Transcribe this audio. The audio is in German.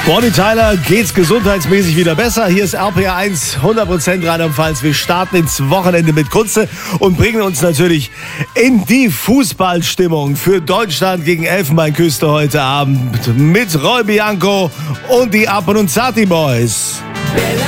Bonnie Tyler geht's gesundheitsmäßig wieder besser. Hier ist RPR1, 100% Rheinland-Pfalz. Wir starten ins Wochenende mit Kunze und bringen uns natürlich in die Fußballstimmung für Deutschland gegen Elfenbeinküste heute Abend mit Roy Bianco und die Appenzati Boys.